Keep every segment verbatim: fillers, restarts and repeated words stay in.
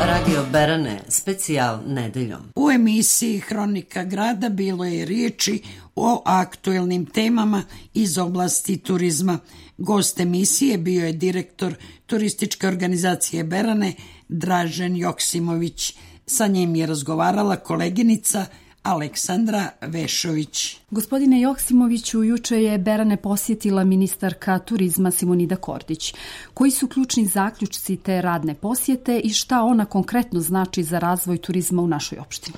Radio Berane, specijal nedeljom. U emisiji Hronika grada bilo je riječi o aktuelnim temama iz oblasti turizma. Gost emisije bio je direktor turističke organizacije Berane Dražen Joksimović. Sa njim je razgovarala koleginica Aleksandra Vešović. Gospodine Joksimoviću, juče je Berane posjetila ministarka turizma Simonida Kordić. Koji su ključni zaključci te radne posjete i šta ona konkretno znači za razvoj turizma u našoj opštini?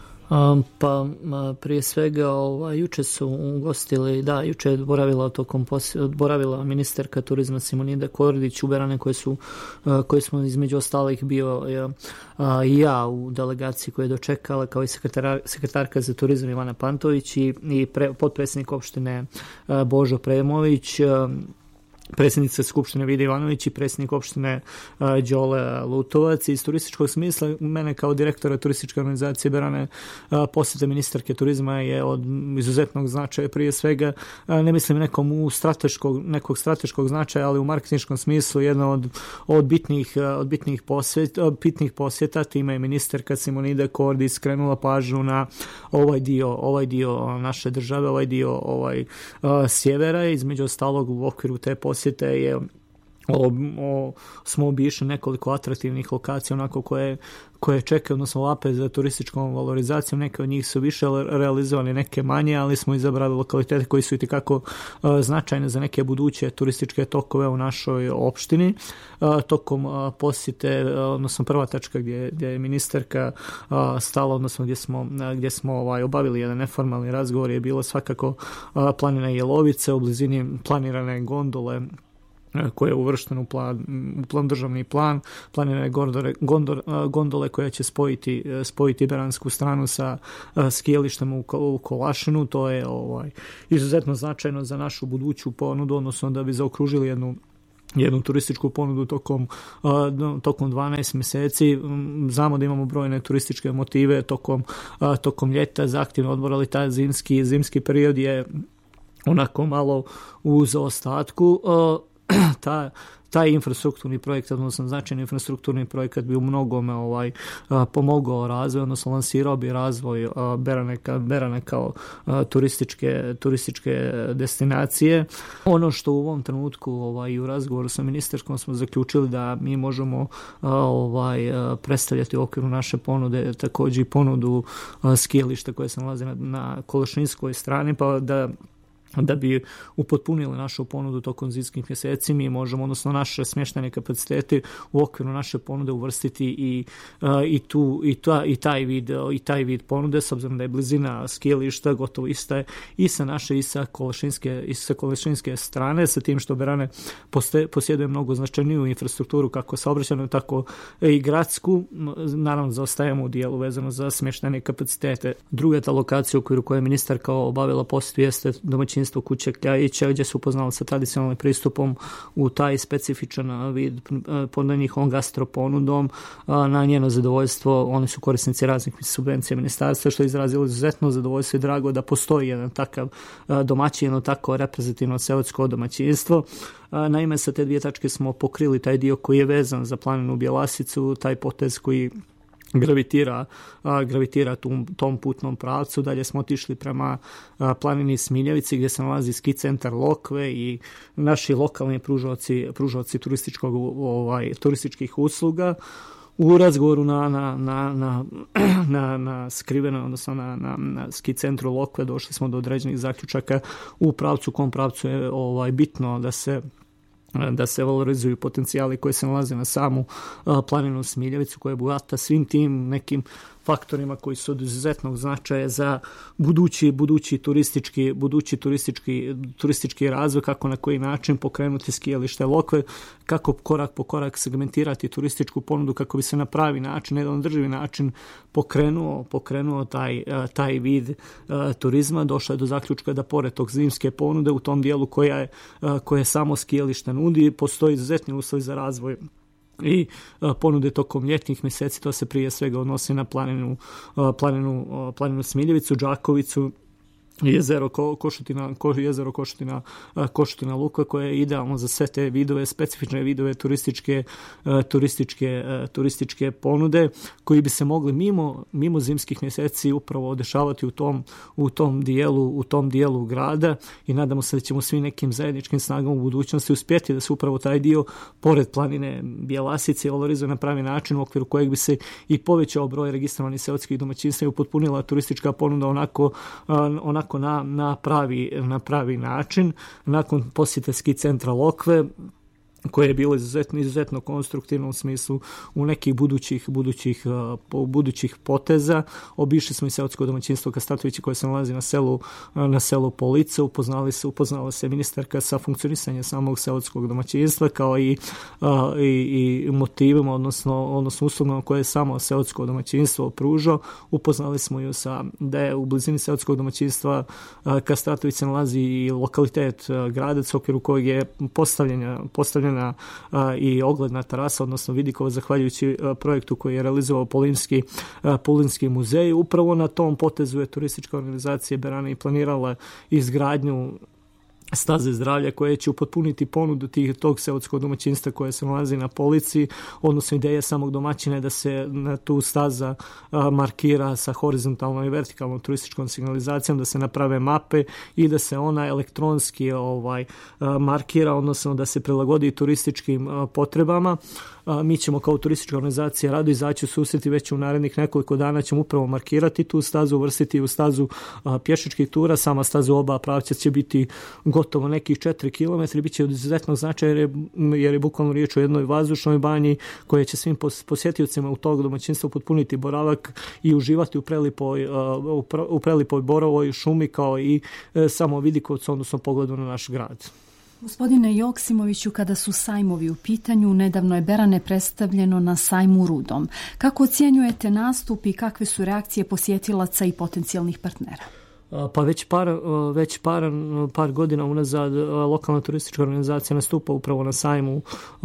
Um, pa prije svega ovaj, juče su ugostili, da, juče je boravila tokom posjeta, boravila ministarka turizma Simonida Kordić u Berane, koje su, uh, koje smo između ostalih bio uh, i ja u delegaciji koje je dočekala, kao i sekretar, sekretarka za turizam Ivana Pantović i, i pre, potpredsjednik opštine uh, Božo Premović, uh, predsjednica Skupštine Vida Ivanović i predsjednik opštine uh, Đole Lutovac. Iz turističkog smisla, mene kao direktora turističke organizacije Berane uh, posjeta ministarke turizma je od izuzetnog značaja. Prije svega, uh, ne mislim nekom u strateškog, nekog strateškog značaja, ali u marketinškom smislu jedna od, od bitnih, uh, od bitnih, posjet, od bitnih posjeta. Time je ministarka Simonida Kordić skrenula pažnju na ovaj dio, ovaj dio naše države, ovaj dio ovaj, uh, sjevera. Između ostalog u okviru te posjete Posjete je o, o, smo obišli nekoliko atraktivnih lokacija onako koje, koje čekaju, odnosno vape za turističkom valorizacijom. Neke od njih su više realizovali, neke manje, ali smo izabrali lokalitete koji su itekako uh, značajne za neke buduće turističke tokove u našoj opštini. Uh, tokom uh, posjete, uh, odnosno prva tačka gdje, gdje je ministarka uh, stala, odnosno gdje smo, uh, gdje smo ovaj, obavili jedan neformalni razgovor, je bilo svakako uh, planina Jelovice u blizini planirane gondole koje je uvršteno u plan, u plan državni plan, planirane gondole, gondole, gondole koje će spojiti, spojiti beransku stranu sa skijalištem u, u Kolašinu. To je ovaj, izuzetno značajno za našu buduću ponudu, odnosno da bi zaokružili jednu jednu turističku ponudu tokom, uh, tokom dvanaest mjeseci. Znamo da imamo brojne turističke motive tokom, uh, tokom ljeta za aktivni odmor, ali taj zimski, zimski period je onako malo u zaostatku. Uh, ta taj infrastrukturni projekt, odnosno značajni infrastrukturni projekat bi u mnogome ovaj, a, pomogao razvoj, odnosno lansirao bi razvoj a, Berane, ka, Berane kao a, turističke, turističke destinacije. Ono što u ovom trenutku ovaj, u razgovoru sa ministarskom smo zaključili da mi možemo a, ovaj, a, predstavljati u okviru naše ponude također i ponudu a, skijališta koje se nalaze na, na Kološinskoj strani, pa da da bi upotpunili našu ponudu tokom zimskih mjeseci, mi možemo, odnosno naše smještajne kapacitete u okviru naše ponude uvrstiti i, uh, i, tu, i, ta, i, taj vid, i taj vid ponude, s obzirom da je blizina skijališta gotovo ista je i sa naše i sa Kološinske, i sa Kološinske strane, sa tim što Berane poste, posjeduje mnogo značajniju infrastrukturu, kako saobraćajnu, tako i gradsku. Naravno, zaostajemo u dijelu vezano za smještajne kapacitete. Druga ta lokacija u okviru koje je ministarka obavila posjetu jeste domaćinstvo kuće Kljajića, gdje su upoznali sa tradicionalnim pristupom u taj specifičan vid pod njihovom gastroponudom. Na njeno zadovoljstvo, oni su korisnici raznih subvencija ministarstva, što je izrazilo izuzetno zadovoljstvo i drago da postoji jedan takav domaćin, jedno tako reprezentativno seosko domaćinstvo. Naime, sa te dvije tačke smo pokrili taj dio koji je vezan za planinu Bjelasicu, taj potez koji gravitira, a, gravitira tom, tom putnom pravcu. Dalje smo otišli prema a, planini Smiljevici gdje se nalazi ski centar Lokve i naši lokalni pružaoci, pružaoci turističkog, ovaj, turističkih usluga. U razgovoru na, na, na, na, na, na skriveno, odnosno na, na, na ski centru Lokve došli smo do određenih zaključaka u pravcu, kom pravcu je ovaj, bitno da se da se valorizuju potencijali koji se nalaze na samu uh, planinu Smiljevicu, koja je bogata svim tim nekim faktorima koji su od izuzetnog značaja za budući, budući turistički, budući turistički, turistički razvoj, kako na koji način pokrenuti skijalište Lokve, kako korak po korak segmentirati turističku ponudu kako bi se na pravi način, na jedan održivi način pokrenuo, pokrenuo taj, taj vid uh, turizma. Došlo je do zaključka da pored tog zimske ponude u tom dijelu koja je, uh, koje samo skijalište nudi, postoji izuzetni uslovi za razvoj i uh, ponude tokom ljetnih mjeseci. To se prije svega odnosi na planinu, uh, planinu, uh, planinu Smiljevicu, Đakovicu jezero Ko, Košutina, Ko, jezero Košutina, Košutina Luka, koje je idealno za sve te vidove, specifične vidove turističke, turističke, turističke ponude, koji bi se mogli mimo, mimo zimskih mjeseci upravo dešavati u tom, u tom dijelu, u tom dijelu grada, i nadamo se da ćemo svi nekim zajedničkim snagama u budućnosti uspjeti da se upravo taj dio pored planine Bjelasice valorizuje na pravi način, u okviru kojeg bi se i povećao broj registrovanih seoskih domaćinstva i upotpunila turistička ponuda onako, onako Na, na, pravi, na pravi način. Nakon posjete ski centra Lokve, koje je bilo izuzetno, izuzetno konstruktivno u smislu u nekih budućih, budućih, uh, budućih poteza. Obišli smo i seotsko domaćinstvo Kastatovići koje se nalazi na selu, na selu Police. Upoznali se, upoznala se ministarka sa funkcionisanjem samog seotskog domaćinstva, kao i, uh, i, i motivima, odnosno, odnosno uslovno koje je samo seotsko domaćinstvo pružao. Upoznali smo ju sa, da je u blizini seotskog domaćinstva uh, Kastatović se nalazi i lokalitet uh, Gradac, u okviru kojeg je postavljena, postavljena Na, a, i ogledna terasa, odnosno vidikova, zahvaljujući a, projektu koji je realizovao Polinski, a, Polinski muzej. Upravo na tom potezu je turistička organizacija Berane i planirala izgradnju staze zdravlja koje će upotpuniti ponudu tih, tog seotskog domaćinstva koje se nalazi na Polici, odnosno ideja samog domaćina je da se na tu staza a, markira sa horizontalnom i vertikalnom turističkom signalizacijom, da se naprave mape i da se ona elektronski ovaj, a, markira, odnosno da se prilagodi turističkim a, potrebama. A, mi ćemo kao turistička organizacija rado izaći u susreti, već u narednih nekoliko dana ćemo upravo markirati tu stazu, uvrstiti u stazu a, pješačkih tura. Sama staza u oba pravca će biti gotovo nekih četiri kilometra, bit će od izuzetnog značaja jer je, jer je bukvalno riječ o jednoj vazdušnoj banji koja će svim posjetiocima u tog domaćinstva potpuniti boravak i uživati u prelipoj, uh, u prelipoj borovoj šumi, kao i uh, samo vidikovcu, odnosno pogledu na naš grad. Gospodine Joksimoviću, kada su sajmovi u pitanju, nedavno je Berane predstavljeno na sajmu Rudom. Kako ocjenjujete nastup i kakve su reakcije posjetilaca i potencijalnih partnera? Pa već par, već par, par godina unazad lokalna turistička organizacija nastupa upravo na sajmu u,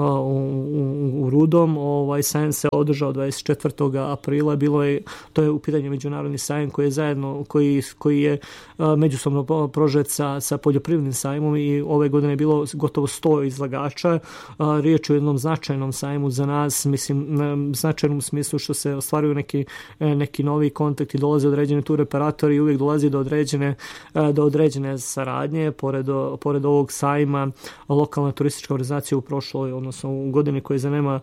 u, u Rudom. Ovaj sajam se održao dvadeset četvrtog aprila. Bilo je, to je u pitanju međunarodni sajam koji je zajedno, koji, koji je međusobno prožet sa, sa poljoprivrednim sajmom, i ove godine je bilo gotovo sto izlagača. Riječ je o jednom značajnom sajmu za nas, mislim, značajnom smislu što se ostvaruju neki, neki novi kontakti, dolaze određeni tur operatori i uvijek dolazi do određene Određene, do određene saradnje. Pored, pored ovog sajma, lokalna turistička organizacija u prošloj, odnosno u godini koje za nema,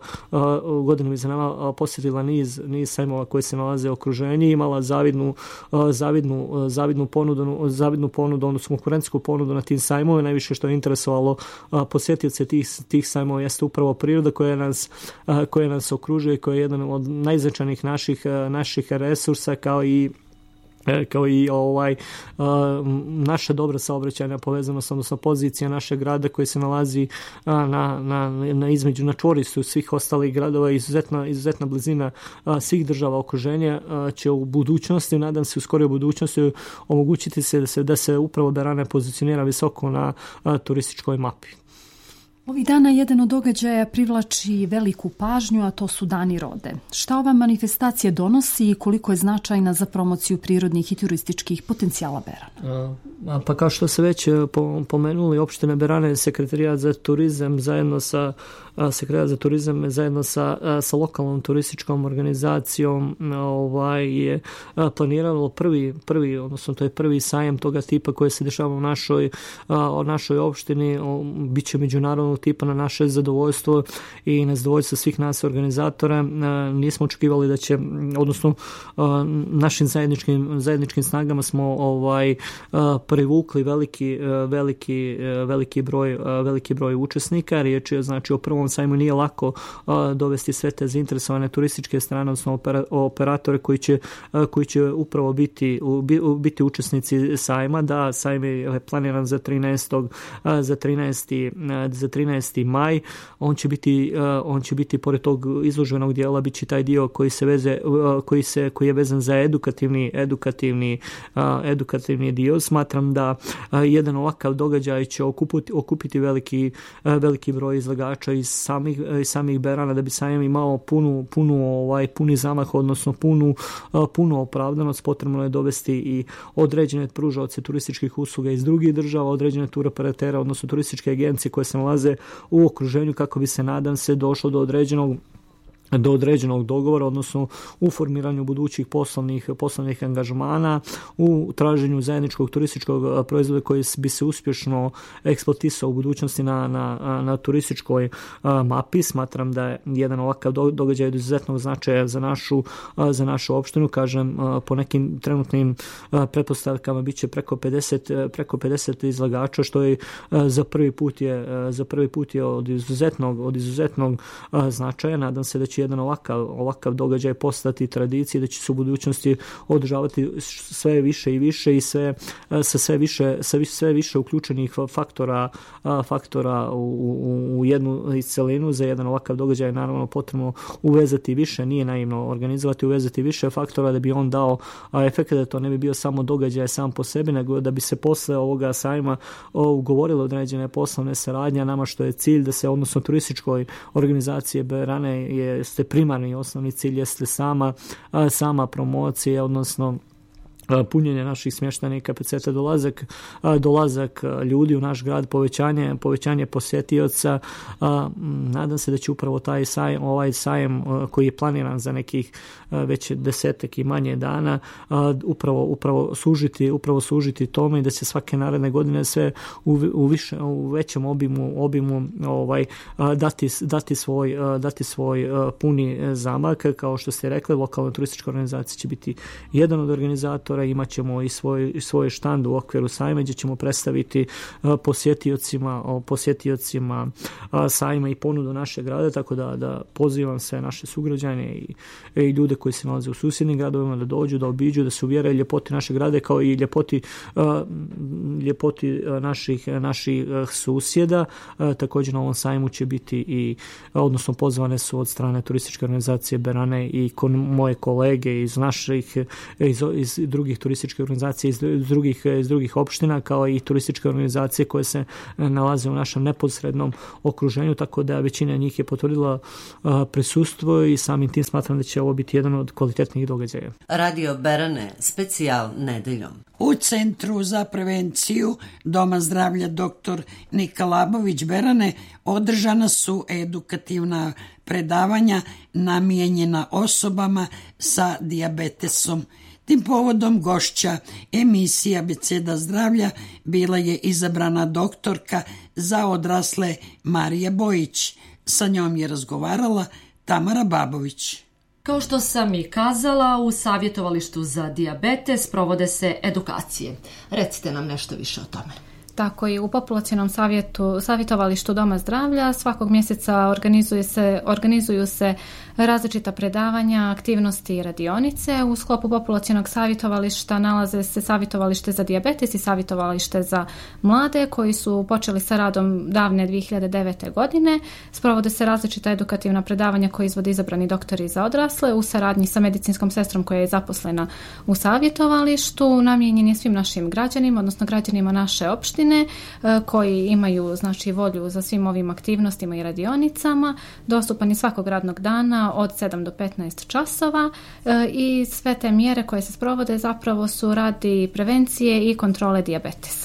u godini za nama posjetila niz, niz sajmova koji se nalaze u okruženju, imala zavidnu, zavidnu, zavidnu ponudu, zavidnu ponudu, odnosno konkurentsku ponudu na tim sajmovima. Najviše što je interesovalo posjetioce tih, tih sajmova jeste upravo priroda koja nas, koja nas okružuje, koja je jedan od najznačajnijih naših, naših resursa, kao i kao i ovaj uh, naša dobra saobraćajna povezanost, odnosno pozicija našeg grada koji se nalazi uh, na, na, na između, na čvorištu svih ostalih gradova, izuzetna, izuzetna blizina uh, svih država okruženja uh, će u budućnosti, nadam se u skoroj budućnosti, omogućiti se da se, da se upravo Berane pozicionira visoko na uh, turističkoj mapi. Ovih dana jedan od događaja privlači veliku pažnju, a to su Dani Rode. Šta ova manifestacija donosi i koliko je značajna za promociju prirodnih i turističkih potencijala Berana? A, pa kao što se već pomenuli, opština Berane, sekretarijat za turizam zajedno sa sekretarijat za turizam zajedno sa, sa lokalnom turističkom organizacijom ovaj, je planiralo prvi, prvi, odnosno to je prvi sajam toga tipa koji se dešava u našoj, u našoj opštini. Biće međunarodnog tipa na naše zadovoljstvo i na zadovoljstvo svih nas organizatora. Nismo očekivali da će, odnosno našim zajedničkim, zajedničkim snagama smo ovaj, privukli veliki, veliki, veliki, broj, veliki broj učesnika. Riječ je znači o prvom sajmu, nije lako uh, dovesti sve te zainteresovane turističke strane, odnosno opera, operatore koji će, uh, koji će upravo biti, u, biti učesnici sajma. Da, sajm je planiran za trinaestog Uh, za trinaesti Uh, za trinaesti maj. On će biti, uh, on će biti pored tog izloženog dijela, bit će taj dio koji se veze, uh, koji se, koji je vezan za edukativni, edukativni, uh, edukativni dio. Smatram da uh, jedan ovakav događaj će okupiti, okupiti veliki, uh, veliki broj izlagača iz samih, iz samih Berana da bi sajam imao punu, punu, ovaj, puni zamah, odnosno punu, punu opravdanost, potrebno je dovesti i određene pružaoce turističkih usluga iz drugih država, određene turoperatera, odnosno turističke agencije koje se nalaze u okruženju kako bi se, nadam se, došlo do određenog do određenog dogovora, odnosno u formiranju budućih poslovnih, poslovnih angažmana, u traženju zajedničkog turističkog proizvoda koji bi se uspješno eksploatisao u budućnosti na, na, na turističkoj mapi. Smatram da je jedan ovakav događaj od izuzetnog značaja za našu, za našu opštinu. Kažem, po nekim trenutnim pretpostavkama bit će preko pedeset, preko pedeset izlagača, što je za prvi put je, za prvi put je od izuzetnog, od izuzetnog značaja. Nadam se da će jedan ovakav, ovakav događaj postati tradicije, da će se u budućnosti održavati sve više i više i sve, sa sve više, sa sve više uključenih faktora, faktora u, u, u jednu celinu. Za jedan ovakav događaj naravno potrebno uvezati više, nije naivno organizovati, uvezati više faktora da bi on dao efekt, da to ne bi bio samo događaj sam po sebi, nego da bi se posle ovoga sajma ugovorilo određene poslovne saradnje. Nama što je cilj da se, odnosno turističkoj organizacije Berane je ste primarni i osnovni cilj jeste sama, sama promocija, odnosno punjenje naših smještajnih kapaciteta, dolazak, dolazak ljudi u naš grad, povećanje, povećanje posjetioca. Nadam se da će upravo taj sajam, ovaj sajam koji je planiran za nekih već desetak i manje dana upravo, upravo služiti, upravo služiti tome i da se svake naredne godine sve u, u, više, u većem obimu, obimu ovaj, dati, dati, svoj, dati svoj puni zamak. Kao što ste rekli, lokalna turistička organizacija će biti jedan od organizatora. Imat ćemo i svoj, svoj štand u okviru sajma gdje ćemo predstaviti posjetiocima, posjetiocima sajma i ponudu našeg grada, tako da, da pozivam sve naše sugrađane i, i ljude koji se nalaze u susjednim gradovima da dođu, da obiđu, da se uvjere ljepoti naše grade kao i ljepoti, ljepoti naših, naših susjeda. Također na ovom sajmu će biti i, odnosno pozvane su od strane turističke organizacije Berane i moje kolege iz naših, iz, iz drugih turističke organizacije iz drugih, iz drugih opština, kao i turističke organizacije koje se nalaze u našem neposrednom okruženju, tako da većina njih je potvrdila prisustvo i samim tim smatram da će ovo biti jedan od kvalitetnih događaja. Radio Berane, specijal nedeljom. U Centru za prevenciju Doma zdravlja doktor Nika Labović Berane održana su edukativna predavanja namijenjena osobama sa dijabetesom. Tim povodom gošća emisije Abeceda zdravlja bila je izabrana doktorka za odrasle Marija Bojić. Sa njom je razgovarala Tamara Babović. Kao što sam i kazala, u savjetovalištu za dijabetes provode se edukacije. Recite nam nešto više o tome. Tako i u populacionom savjetu, savjetovalištu Doma zdravlja svakog mjeseca organizuje se, organizuju se različita predavanja, aktivnosti i radionice. U sklopu populacionog savjetovališta nalaze se savjetovalište za dijabetes i savjetovalište za mlade koji su počeli sa radom davne dvije hiljade devete. godine. Sprovode se različita edukativna predavanja koje izvode izabrani doktori za odrasle u saradnji sa medicinskom sestrom koja je zaposlena u savjetovalištu. Namijenjen je svim našim građanima, odnosno građanima naše opštine koji imaju znači volju za svim ovim aktivnostima i radionicama. Dostupan je svakog radnog dana od sedam do petnaest časova i sve te mjere koje se sprovode zapravo su radi prevencije i kontrole dijabetesa.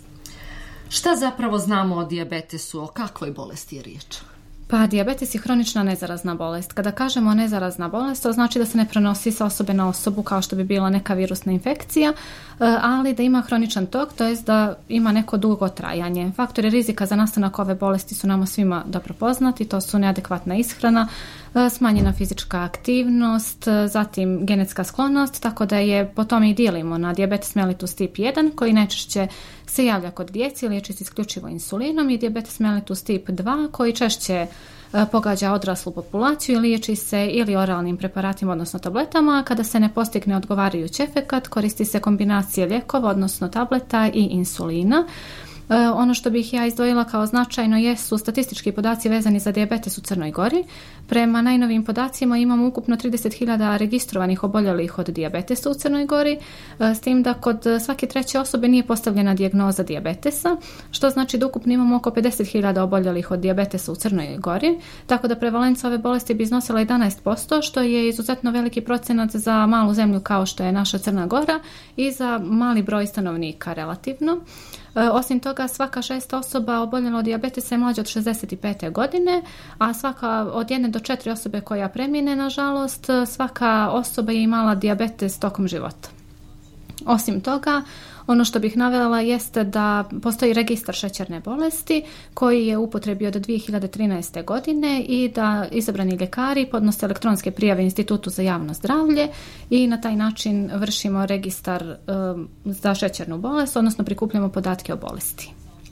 Šta zapravo znamo o dijabetesu, o kakvoj bolesti je riječ? Pa dijabetes je hronična nezarazna bolest. Kada kažemo nezarazna bolest, to znači da se ne prenosi sa osobe na osobu kao što bi bila neka virusna infekcija, ali da ima hroničan tok, to jest da ima neko dugo trajanje. Faktori rizika za nastanak ove bolesti su nama svima dobro poznati, to su neadekvatna ishrana, smanjena fizička aktivnost, zatim genetska sklonost, tako da je po tome i dijelimo na dijabetes mellitus tip jedan koji najčešće se javlja kod djece, liječi se isključivo insulinom, i dijabetes mellitus tip dva koji češće pogađa odraslu populaciju i liječi se ili oralnim preparatima, odnosno tabletama. Kada se ne postigne odgovarajući efekat, koristi se kombinacija lijekova, odnosno tableta i insulina. Ono što bih ja izdvojila kao značajno jesu statistički podaci vezani za dijabetes u Crnoj Gori. Prema najnovijim podacima imamo ukupno trideset hiljada registrovanih oboljelih od dijabetesa u Crnoj Gori, s tim da kod svake treće osobe nije postavljena dijagnoza dijabetesa, što znači da ukupno imamo oko pedeset hiljada oboljelih od dijabetesa u Crnoj Gori, tako da prevalenca ove bolesti bi iznosila jedanaest posto, što je izuzetno veliki procenat za malu zemlju kao što je naša Crna Gora i za mali broj stanovnika relativno. Osim toga, svaka šesta osoba oboljela od dijabetesa je mlađa od šezdeset pete godine, a svaka od jedne do četiri osobe koja premine, nažalost, svaka osoba je imala dijabetes tokom života. Osim toga, ono što bih navela jeste da postoji registar šećerne bolesti koji je u upotrebi od dvije hiljade trinaeste. godine i da izabrani ljekari podnose elektronske prijave Institutu za javno zdravlje i na taj način vršimo registar um, za šećernu bolest, odnosno prikupljamo podatke o bolesti.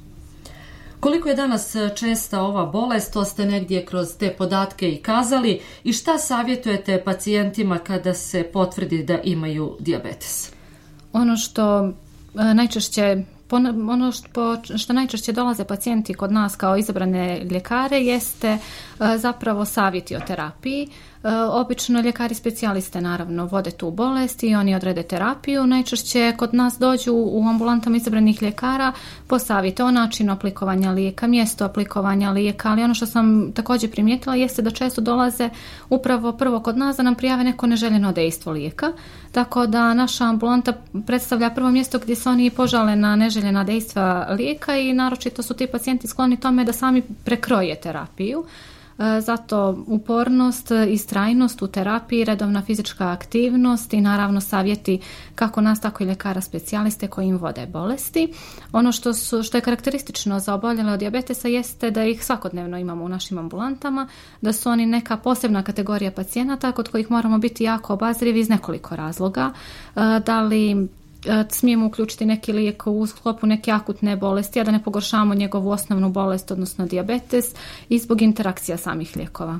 Koliko je danas česta ova bolest, to ste negdje kroz te podatke i kazali, i šta savjetujete pacijentima kada se potvrdi da imaju dijabetes? Ono što najčešće ono što, što najčešće dolaze pacijenti kod nas kao izabrane ljekare jeste zapravo savjeti o terapiji. Obično ljekari specijaliste naravno vode tu bolest i oni odrede terapiju. Najčešće kod nas dođu u ambulantama izabranih ljekara po savjete o načinu aplikovanja lijeka, mjesto aplikovanja lijeka, ali ono što sam također primijetila jeste da često dolaze upravo prvo kod nas da nam prijave neko neželjeno dejstvo lijeka, tako da naša ambulanta predstavlja prvo mjesto gdje se oni požale na neželjena dejstva lijeka i naročito su ti pacijenti skloni tome da sami prekroje terapiju. Zato upornost, istrajnost u terapiji, redovna fizička aktivnost i naravno savjeti kako nas tako i ljekara specijaliste koji im vode bolesti. Ono što, su, što je karakteristično za oboljele od dijabetesa jeste da ih svakodnevno imamo u našim ambulantama, da su oni neka posebna kategorija pacijenata kod kojih moramo biti jako obazrivi iz nekoliko razloga. Da li smijemo uključiti neki lijek u sklopu neke akutne bolesti, a da ne pogoršamo njegovu osnovnu bolest, odnosno dijabetes, i zbog interakcija samih lijekova.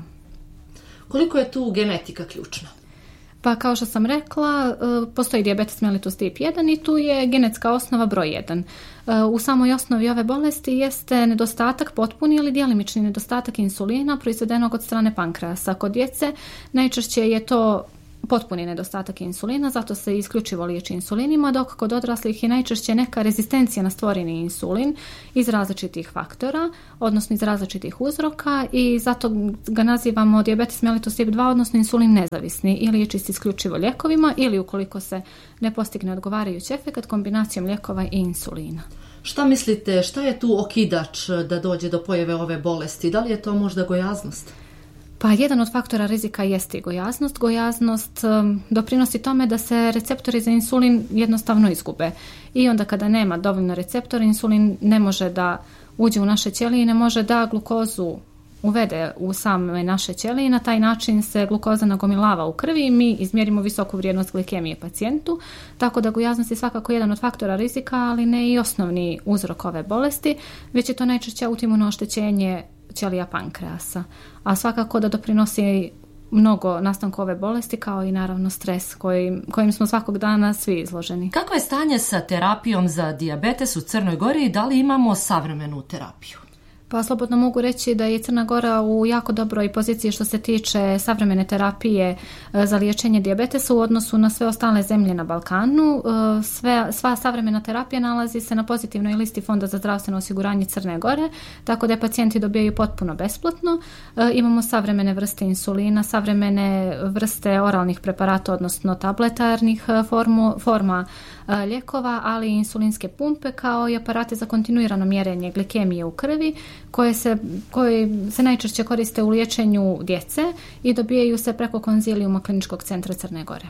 Koliko je tu genetika ključna? Pa kao što sam rekla, postoji dijabetes mellitus tip jedan i tu je genetska osnova broj jedan. U samoj osnovi ove bolesti jeste nedostatak, potpuni ili djelimični nedostatak insulina proizvedenog od strane pankreasa. Kod djece najčešće je to potpuni nedostatak insulina, zato se isključivo liječi insulinima, dok kod odraslih je najčešće neka rezistencija na stvoreni insulin iz različitih faktora, odnosno iz različitih uzroka, i zato ga nazivamo dijabetes mellitus tip dva, odnosno insulin nezavisni, i liječi se isključivo lijekovima ili ukoliko se ne postigne odgovarajući efekt kombinacijom lijekova i insulina. Šta mislite, šta je tu okidač da dođe do pojave ove bolesti? Da li je to možda gojaznost? Pa jedan od faktora rizika jeste i gojaznost. Gojaznost um, doprinosi tome da se receptori za insulin jednostavno izgube. I onda kada nema dovoljno receptora, insulin ne može da uđe u naše ćelije i ne može da glukozu uvede u same naše ćelije i na taj način se glukoza nagomilava u krvi i mi izmjerimo visoku vrijednost glikemije pacijentu. Tako da gojaznost je svakako jedan od faktora rizika, ali ne i osnovni uzrok ove bolesti, već je to najčešće autoimuno oštećenje ćelija pankreasa, a svakako da doprinosi mnogo nastanku ove bolesti, kao i naravno stres kojim, kojim smo svakog dana svi izloženi. Kako je stanje sa terapijom za dijabetes u Crnoj Gori i da li imamo savremenu terapiju? Pa slobodno mogu reći da je Crna Gora u jako dobroj poziciji što se tiče savremene terapije za liječenje dijabetesa u odnosu na sve ostale zemlje na Balkanu. Sve, sva savremena terapija nalazi se na pozitivnoj listi Fonda za zdravstveno osiguranje Crne Gore, tako da pacijenti dobijaju potpuno besplatno. Imamo savremene vrste insulina, savremene vrste oralnih preparata, odnosno tabletarnih formu, forma lijekova, ali i insulinske pumpe, kao i aparate za kontinuirano mjerenje glikemije u krvi, koje se, koje se najčešće koriste u liječenju djece i dobijaju se preko konzilijuma Kliničkog centra Crne Gore.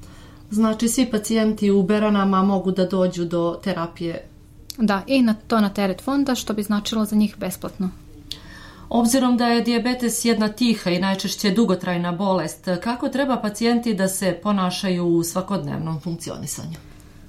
Znači svi pacijenti u Beranama mogu da dođu do terapije? Da, i na to na teret fonda, što bi značilo za njih besplatno. Obzirom da je dijabetes jedna tiha i najčešće dugotrajna bolest, kako treba pacijenti da se ponašaju u svakodnevnom funkcionisanju?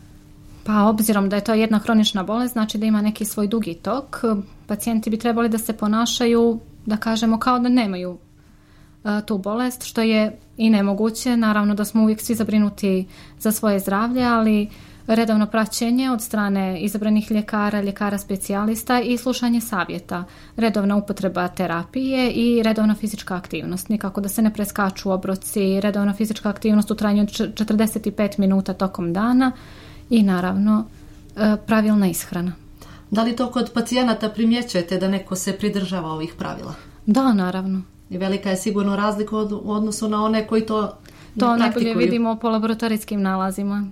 Pa obzirom da je to jedna hronična bolest, znači da ima neki svoj dugi tok, pacijenti bi trebali da se ponašaju, da kažemo, kao da nemaju uh, tu bolest, što je i nemoguće. Naravno da smo uvijek svi zabrinuti za svoje zdravlje, ali redovno praćenje od strane izabranih ljekara, ljekara specijalista i slušanje savjeta, redovna upotreba terapije i redovna fizička aktivnost. Nikako da se ne preskaču obroci, redovna fizička aktivnost u trajanju od četrdeset pet minuta tokom dana i naravno pravilna ishrana. Da li to kod pacijenata primjećujete da neko se pridržava ovih pravila? Da, naravno. I velika je sigurno razlika u odnosu na one koji to ne To najbolje praktikuju. vidimo po laboratorijskim nalazima.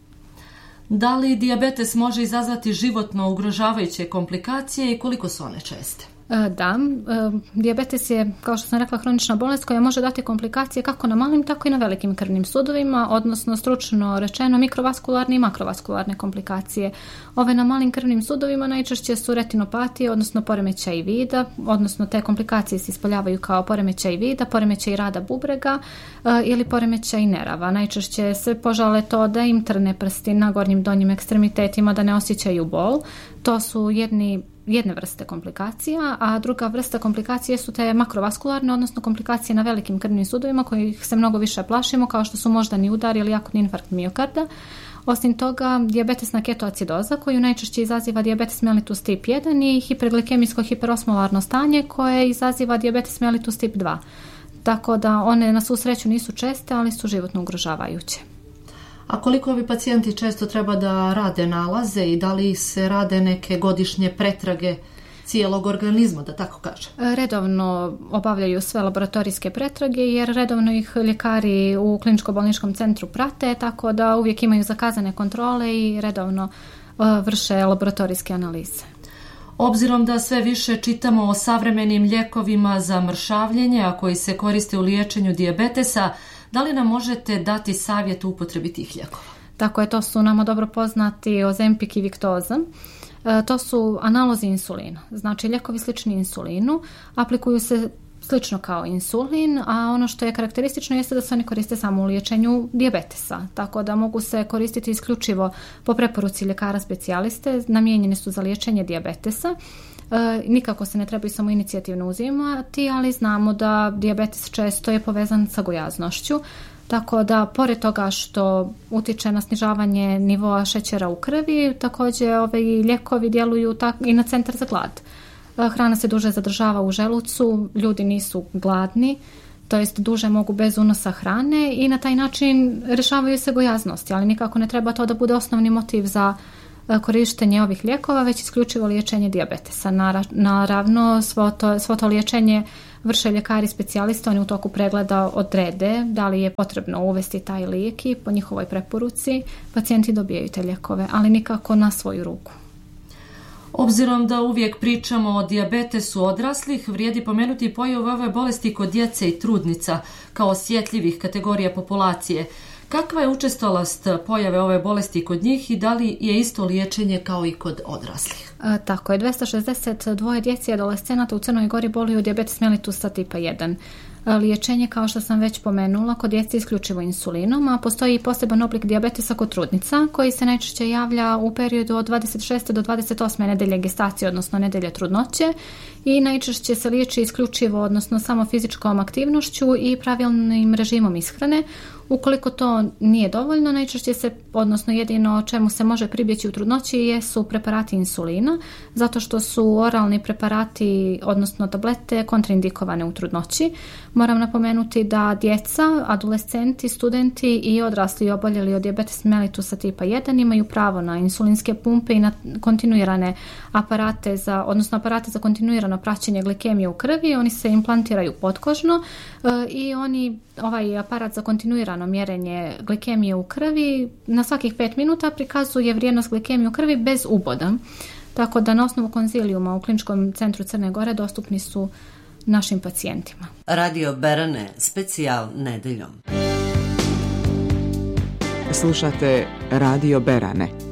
Da li dijabetes može izazvati životno ugrožavajuće komplikacije i koliko su one česte? Da, dijabetes je, kao što sam rekla, hronična bolest koja može dati komplikacije kako na malim, tako i na velikim krvnim sudovima, odnosno stručno rečeno mikrovaskularne i makrovaskularne komplikacije. Ove na malim krvnim sudovima najčešće su retinopatije, odnosno poremećaj vida, odnosno te komplikacije se ispoljavaju kao poremećaj vida, poremećaj rada bubrega ili poremećaj nerava. Najčešće se požale to da im trne prsti na gornjim donjim ekstremitetima, da ne osjećaju bol. To su jedni jedne vrste komplikacija, a druga vrsta komplikacije su te makrovaskularne, odnosno komplikacije na velikim krvnim sudovima kojih se mnogo više plašimo, kao što su moždani udar ili akutni infarkt miokarda. Osim toga, diabetesna ketoacidoza koju najčešće izaziva diabetes mellitus tip jedan i hiperglikemijsko hiperosmolarno stanje koje izaziva diabetes mellitus tip dva. Tako da one na svu sreću nisu česte, ali su životno ugrožavajuće. A koliko ovi pacijenti često treba da rade nalaze i da li se rade neke godišnje pretrage cijelog organizma, da tako kažem? Redovno obavljaju sve laboratorijske pretrage jer redovno ih ljekari u kliničko-bolničkom centru prate, tako da uvijek imaju zakazane kontrole i redovno vrše laboratorijske analize. Obzirom da sve više čitamo o savremenim lijekovima za mršavljenje, a koji se koriste u liječenju dijabetesa, da li nam možete dati savjet u upotrebi tih lijekova? Tako je, to su nama dobro poznati Ozempic i Victoza. E, to su analozi insulina. Znači, lijekovi slični insulinu aplikuju se slično kao insulin, a ono što je karakteristično jeste da se oni koriste samo u liječenju dijabetesa. Tako da mogu se koristiti isključivo po preporuci ljekara specijaliste, namijenjeni su za liječenje dijabetesa. E, nikako se ne trebaju samo inicijativno uzimati, ali znamo da dijabetes često je povezan sa gojaznošću, tako da pored toga što utiče na snižavanje nivoa šećera u krvi, također ove lijekovi djeluju tak, i na centar za glad. E, hrana se duže zadržava u želucu, ljudi nisu gladni, to jest duže mogu bez unosa hrane i na taj način rješavaju se gojaznosti, ali nikako ne treba to da bude osnovni motiv za korištenje ovih lijekova, već isključivo liječenje dijabetesa. Naravno, svo to, svo to liječenje vrše ljekari specijalisti, oni u toku pregleda odrede da li je potrebno uvesti taj lijek i po njihovoj preporuci pacijenti dobijaju te lijekove, ali nikako na svoju ruku. Obzirom da uvijek pričamo o dijabetesu odraslih, vrijedi pomenuti pojavu ove bolesti kod djece i trudnica kao osjetljivih kategorija populacije. Kakva je učestalost pojave ove bolesti kod njih i da li je isto liječenje kao i kod odraslih? E, tako je, dvesta šezdeset dva djece i adolescenata u Crnoj Gori boluju od dijabetes mellitusa tipa jedan. Liječenje, kao što sam već pomenula, kod djece isključivo insulinom, a postoji i poseban oblik dijabetesa kod trudnica koji se najčešće javlja u periodu od dvadeset šeste do dvadeset osme nedelje gestacije, odnosno nedelje trudnoće, i najčešće se liječi isključivo, odnosno samo fizičkom aktivnošću i pravilnim režimom ishrane. Ukoliko to nije dovoljno, najčešće se, odnosno jedino čemu se može pribjeći u trudnoći jesu preparati insulina, zato što su oralni preparati, odnosno tablete, kontraindikovane u trudnoći. Moram napomenuti da djeca, adolescenti, studenti i odrasli oboljeli od dijabetes mellitusa tipa jedan imaju pravo na insulinske pumpe i na kontinuirane aparate za, odnosno aparate za kontinuirano praćenje glikemije u krvi. Oni se implantiraju potkožno e, i oni, ovaj aparat za kontinuirano mjerenje glikemije u krvi na svakih pet minuta prikazuje vrijednost glikemije u krvi bez uboda. Tako da na osnovu konzilijuma u Kliničkom centru Crne Gore dostupni su našim pacijentima. Radio Berane, specijal nedeljom. Slušate Radio Berane.